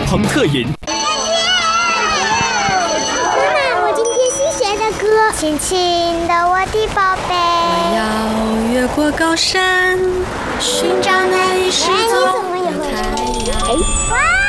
鹏特饮。 妈妈，我今天新学的歌，亲亲的我的宝贝。 我要越过高山，寻找那一失踪的太阳。 哇！